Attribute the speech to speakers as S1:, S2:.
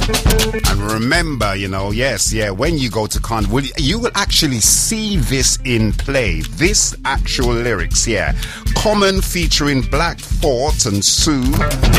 S1: And remember, yes, when you go to Carnival, you will actually see this in play. This actual lyrics, Common featuring Black Thought and Sue.